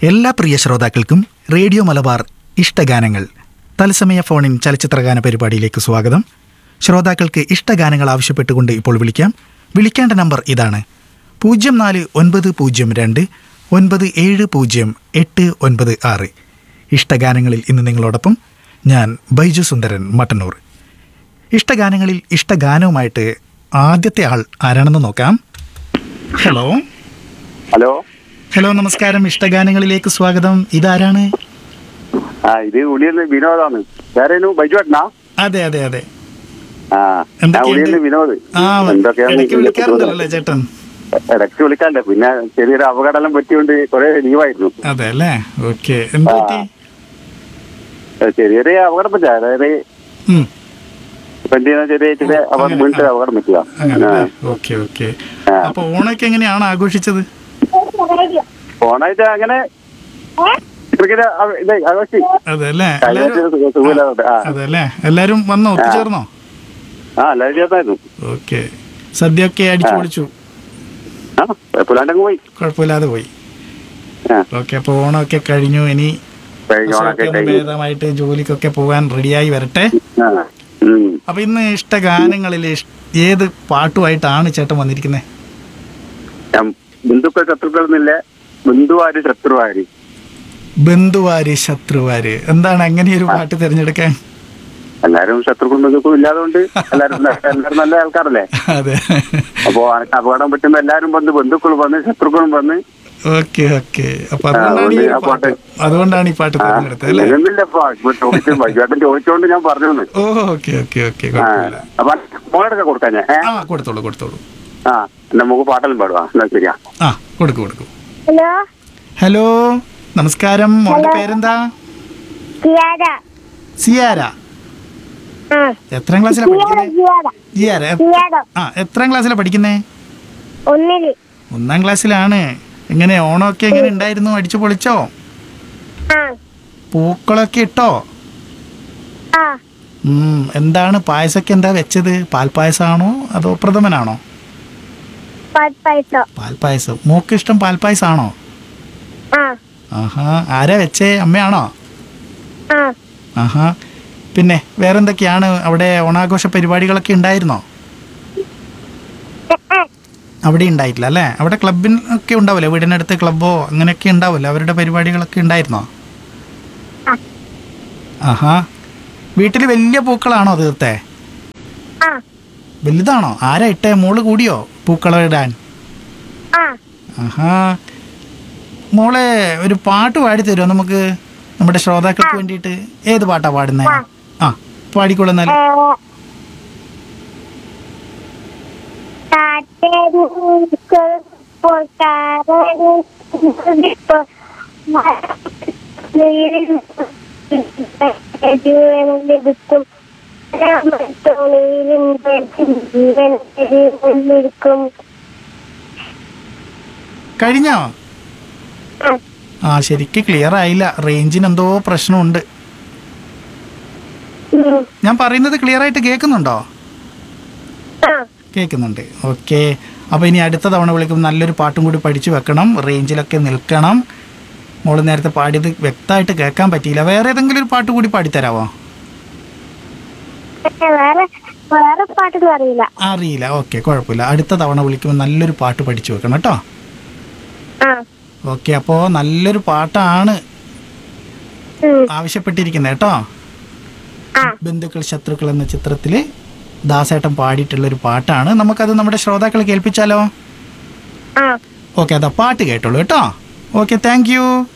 എല്ലാ പ്രിയ ശ്രോതാക്കൾക്കും റേഡിയോ മലബാർ ഇഷ്ടഗാനങ്ങൾ തത്സമയ ഫോണിൻ ചലച്ചിത്രഗാന പരിപാടിയിലേക്ക് സ്വാഗതം. ശ്രോതാക്കൾക്ക് ഇഷ്ടഗാനങ്ങൾ ആവശ്യപ്പെട്ടുകൊണ്ട് ഇപ്പോൾ വിളിക്കാം. വിളിക്കേണ്ട നമ്പർ ഇതാണ്: 049209708996. ഇഷ്ടഗാനങ്ങളിൽ ഇന്ന് നിങ്ങളോടൊപ്പം ഞാൻ ബൈജു സുന്ദരൻ മട്ടന്നൂർ. ഇഷ്ടഗാനങ്ങളിൽ ഇഷ്ടഗാനവുമായിട്ട് ആദ്യത്തെ ആൾ ആരാണെന്ന് നോക്കാം. ഹലോ ഹലോ ഹലോ നമസ്കാരം. ഇഷ്ടഗാനങ്ങളിലേക്ക് സ്വാഗതം. ഇതാരാണ്? ഇത് ഉളിയെന്ന് വിനോദാണ്. വേറെയും ബൈജു ഏട്ടനാ? അതെ അതെ അതെ. വിനോദ്. ഇടയ്ക്ക് വിളിക്കാറുണ്ടല്ലേ ചേട്ടൻ? ഇടയ്ക്ക് വിളിക്കാണ്ട്, പിന്നെ ചെറിയൊരു അപകടം പറ്റിയോണ്ട് കുറെ ലീവായിരുന്നു. അതെ അല്ലേ? ഓക്കെ. എന്താ പറ്റി? ചെറിയൊരു അപകടം പറ്റിയ, അതായത് ചെറിയ അപകടം പറ്റുക. Okay okay. അപ്പൊ ഓണൊക്കെ എങ്ങനെയാണ് ആഘോഷിച്ചത്? ഓണായിട്ട് അങ്ങനെ അതെല്ലേ? അതെല്ലേ? എല്ലാരും വന്നോ? ഒത്തുചേർന്നോ? എല്ലാരും ചേർന്നായിരുന്നു. ഓക്കെ. സദ്യ ഒക്കെ അടിച്ചു പൊളിച്ചു? കുഴപ്പമില്ലാതെ പോയി. ഓക്കെ. അപ്പൊ ഓണമൊക്കെ കഴിഞ്ഞു. ഇനി ഭേദമായിട്ട് ജോലിക്കൊക്കെ പോകാൻ റെഡിയായി വരട്ടെ. അപ്പൊ ഇന്ന് ഇഷ്ടഗാനങ്ങളിൽ ഏത് പാട്ടുമായിട്ടാണ് ചേട്ടൻ വന്നിരിക്കുന്നത്? ബന്ധുക്കൾ ശത്രുക്കളെന്നില്ല, ബന്ധുവാര് ശത്രുവാര്. ബന്ധുവാര് ശത്രുവാര്. എന്താണ് അങ്ങനെ ഒരു പാട്ട് തിരഞ്ഞെടുക്കാൻ? എല്ലാരും ശത്രുക്കളും ബന്ധുക്കളും ഇല്ലാതുകൊണ്ട് എല്ലാരും നല്ല ആൾക്കാരല്ലേ. അതെ. അപ്പൊ അപകടം പറ്റുമ്പോ എല്ലാരും വന്ന്, ബന്ധുക്കളും വന്ന് ശത്രുക്കളും വന്ന്. Okay okay. അപ്പൊ അതുകൊണ്ടാണ് ഈ പാട്ട് തിരഞ്ഞെടുത്തത് അല്ലേ? വൈകുന്നേരം ചോദിച്ചോണ്ട് ഞാൻ പറഞ്ഞു. Okay okay okay. അപ്പൊ മോളെടുക്ക കൊടുക്കാൻ ഞാൻ കൊടുത്തോളൂ കൊടുത്തോളൂ. നമുക്ക് പാട്ടെല്ലാം പാടുവാ. എന്നാ ശരിയാ. കൊടുക്കൂ കൊടുക്കൂ. ഹലോ ഹലോ നമസ്കാരം. മോളുടെ പേരെന്താ? സിയാര. എത്രാം ക്ലാസ്സിലാണ് പഠിക്കുന്നത്? എത്രാം ക്ലാസ്സിലാണ് പഠിക്കുന്നേ? 1ാം ക്ലാസ്സിലാണ്. എങ്ങനെ ഓണമൊക്കെ എങ്ങനെ ഉണ്ടായിരുന്നു? അടിച്ചു പൊളിച്ചോ? പൂക്കളൊക്കെ ഇട്ടോ? എന്താണ് പായസൊക്കെ എന്താ വെച്ചത്? പാൽപ്പായസാണോ അതോ പ്രഥമനാണോ? പാൽപ്പായസം. മോക്ക് ഇഷ്ടം പാൽപ്പായസാണോ? ആഹാ. ആരാ വെച്ചേ? അമ്മയാണോ? ആഹാ. പിന്നെ വേറെന്തൊക്കെയാണ് അവിടെ? ഓണാഘോഷ പരിപാടികളൊക്കെ ഉണ്ടായിരുന്നോ? അവിടെ ഉണ്ടായിട്ടില്ല അല്ലേ? അവിടെ ക്ലബിനൊക്കെ ഉണ്ടാവില്ലേ? വീടിനടുത്ത് ക്ലബ്ബോ അങ്ങനെയൊക്കെ ഉണ്ടാവില്ലേ? അവരുടെ പരിപാടികളൊക്കെ ഉണ്ടായിരുന്നോ? ആഹാ. വീട്ടിൽ വലിയ പൂക്കളാണോ തീർത്തേ? വലുതാണോ? ആരാ ഇട്ടേ? മോള് കൂടിയോ പൂക്കളം ഇടാൻ? ആഹാ. മോളെ ഒരു പാട്ട് പാടി തരുമോ നമുക്ക്, നമ്മുടെ ശ്രോതാക്കൾക്ക് വേണ്ടിയിട്ട്? ഏത് പാട്ടാ പാടുന്നേ? പാടിക്കൊള്ളുന്നാല്. കഴിഞ്ഞോ? ശരിക്ക് ക്ലിയർ ആയില്ല. റേഞ്ചിന് എന്തോ പ്രശ്നമുണ്ട്. ഞാൻ പറയുന്നത് ക്ലിയർ ആയിട്ട് കേൾക്കുന്നുണ്ടോ? കേൾക്കുന്നുണ്ട്. ഓക്കെ. അപ്പൊ ഇനി അടുത്ത തവണ വിളിക്കുമ്പോൾ നല്ലൊരു പാട്ടും കൂടി പഠിച്ചു വെക്കണം. റേഞ്ചിലൊക്കെ നിൽക്കണം. മോള് നേരത്തെ പാടിയത് വ്യക്തമായിട്ട് കേൾക്കാൻ പറ്റിയില്ല. വേറെ ഏതെങ്കിലും ഒരു പാട്ട് കൂടി പാടിത്തരാവോ? അറിയില്ല. ഓക്കെ, കുഴപ്പമില്ല. അടുത്ത തവണ വിളിക്കുമ്പോൾ നല്ലൊരു പാട്ട് പഠിച്ചു വെക്കണം കേട്ടോ. ഓക്കെ. അപ്പോ നല്ലൊരു പാട്ടാണ് ആവശ്യപ്പെട്ടിരിക്കുന്നത് കേട്ടോ. ബന്ധുക്കൾ ശത്രുക്കൾ എന്ന ചിത്രത്തില് ദാസേട്ടൻ പാടിയിട്ടുള്ളൊരു പാട്ടാണ്. നമുക്കത് നമ്മുടെ ശ്രോതാക്കളെ കേൾപ്പിച്ചാലോ? ഓക്കെ. അതാ പാട്ട് കേട്ടോളൂ കേട്ടോ. Okay, thank you.